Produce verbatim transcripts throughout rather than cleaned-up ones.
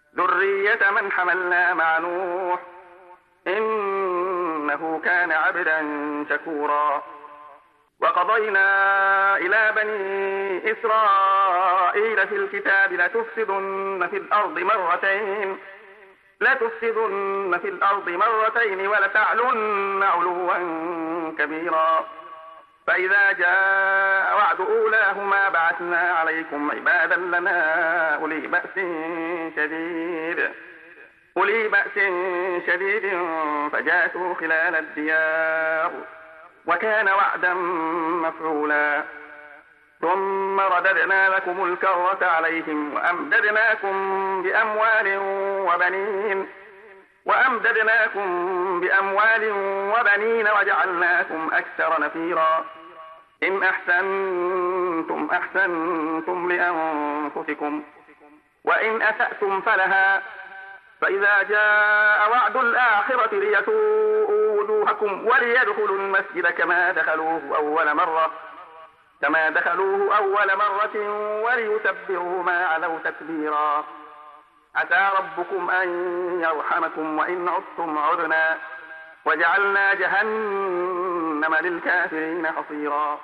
ذرية من حملنا مع نوح إنه كان عبدا شكورا. وقضينا إلى بني إسرائيل في الكتاب لتفسدن في الأرض مرتين لتفسدن في الأرض مرتين ولتعلن علوا كبيرا. فإذا جاء وعد أولاهما بعثنا عليكم عبادا لنا أولي بأس شديد أولي بأس شديد فجاسوا خلال الديار وكان وعدا مفعولا. ثم رددنا لكم الكرة عليهم وأمددناكم بأموال وبنين وأمددناكم بأموال وبنين وجعلناكم أكثر نفيرا. إن أحسنتم أحسنتم لأنفسكم وإن أسأتم فلها. فإذا جاء وعد الآخرة ليسوءوا وجوهكم وليدخلوا المسجد كما دخلوه أول مرة كما دخلوه أول مرة وليتبروا ما علوا تتبيرا. عسى ربكم أن يرحمكم وإن عدتم عدنا وجعلنا جهنم للكافرين حصيرا.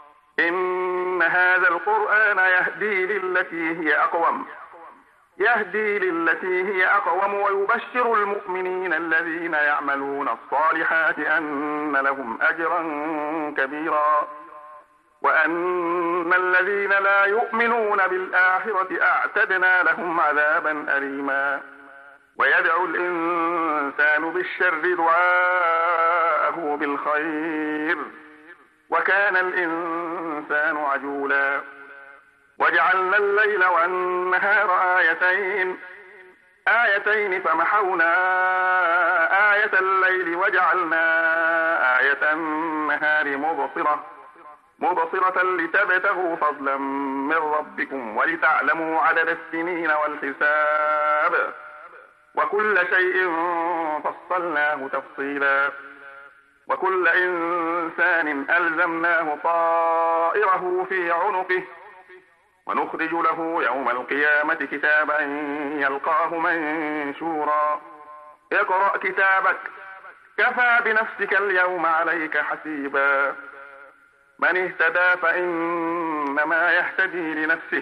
إن هذا القرآن يهدي للتي هي أقوم يهدي للتي هي أقوم ويبشر المؤمنين الذين يعملون الصالحات أن لهم أجرا كبيرا وأن الذين لا يؤمنون بالآخرة أعتدنا لهم عذابا أليما. ويدعو الإنسان بالشر دعاءه بالخير وكان الإنسان عجولا. وجعلنا الليل والنهار آيتين آيتين فمحونا آية الليل وجعلنا آية النهار مبصرة مبصرة لتبتغوا فضلا من ربكم ولتعلموا عدد السنين والحساب وكل شيء فصلناه تفصيلا. وكل إنسان ألزمناه طائره في عنقه ونخرج له يوم القيامة كتابا يلقاه منشورا. اقرأ كتابك كفى بنفسك اليوم عليك حسيبا. من اهتدى فإنما يهتدي لنفسه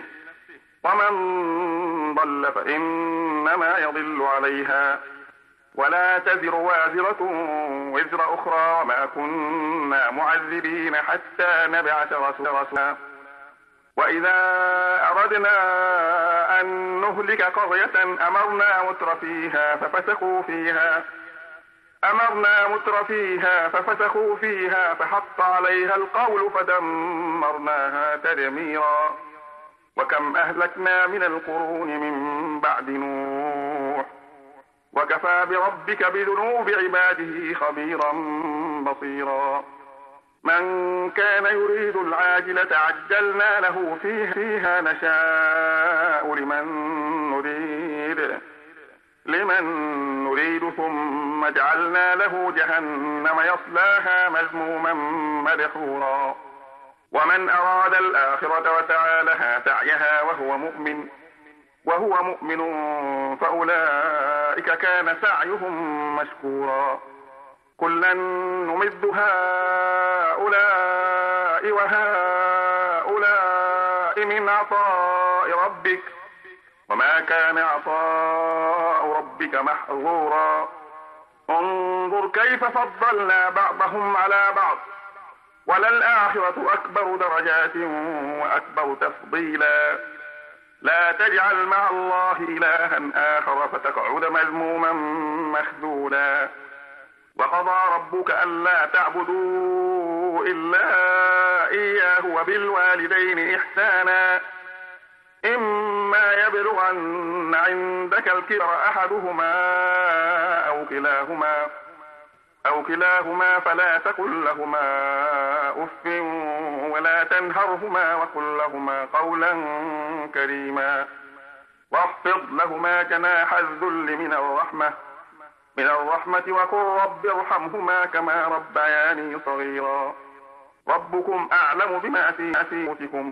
ومن ضل فإنما يضل عليها ولا تزر وازرة وزر أخرى وما كنا معذبين حتى نبعث رسولا. وإذا أردنا أن نهلك قرية أمرنا متر فيها ففسقوا فيها أمرنا متر فيها ففسقوا فيها فحق عليها القول فدمرناها تدميرا. وكم أهلكنا من القرون من بعد نوح وكفى بربك بذنوب عباده خبيرا بصيرا. من كان يريد العاجلة عجلنا له فيها نشاء لمن نريد لمن نريد ثم جعلنا له جهنم يصلاها مذموما مدحورا. ومن أراد الآخرة وسعى لها سعيها وهو مؤمن وهو مؤمن فأولئك كان سعيهم مشكورا. كلا نمد هؤلاء وهؤلاء من عطاء ربك وما كان عطاء ربك محظورا. انظر كيف فضلنا بعضهم على بعض وللآخرة أكبر درجات وأكبر تفضيلا. لا تجعل مع الله إلها آخر فتقعد مذموما مخذولا. وقضى ربك ألا تعبدوا إلا إياه وبالوالدين إحسانا إما يبلغن عندك الكبر أحدهما أو كلاهما أو كلاهما فلا تقل لهما أف ولا تنهرهما وقل لهما قولا كريما. واخفض لهما جناح الذل من الرحمة من الرحمة وقل رب ارحمهما كما ربياني صغيرا. ربكم أعلم بما في أنفسكم